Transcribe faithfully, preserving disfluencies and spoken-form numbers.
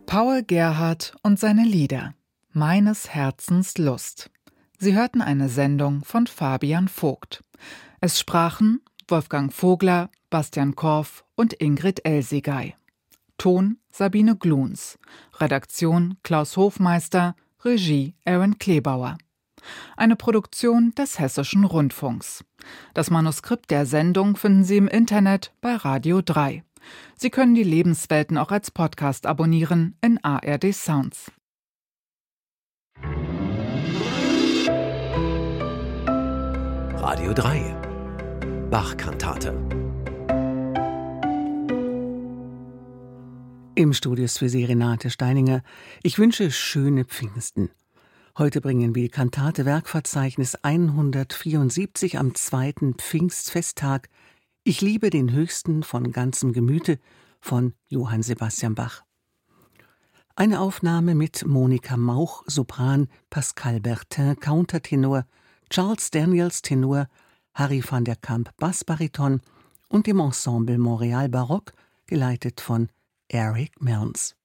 Paul Gerhardt und seine Lieder. Meines Herzens Lust. Sie hörten eine Sendung von Fabian Vogt. Es sprachen Wolfgang Vogler, Bastian Korff und Ingrid Elsigay. Ton Sabine Gluns. Redaktion Klaus Hofmeister. Regie Aaron Klebauer. Eine Produktion des Hessischen Rundfunks. Das Manuskript der Sendung finden Sie im Internet bei Radio drei. Sie können die Lebenswelten auch als Podcast abonnieren in A R D Sounds. Radio drei. Bach-Kantate. Im Studio ist für Sie Renate Steininger. Ich wünsche schöne Pfingsten. Heute bringen wir die Kantate Werkverzeichnis hundertvierundsiebzig am zweiten Pfingstfesttag Ich liebe den Höchsten von ganzem Gemüte von Johann Sebastian Bach. Eine Aufnahme mit Monika Mauch, Sopran, Pascal Bertin, Countertenor, Charles Daniels, Tenor, Harry van der Kamp, Bassbariton und dem Ensemble Montreal Baroque, geleitet von Eric Melns.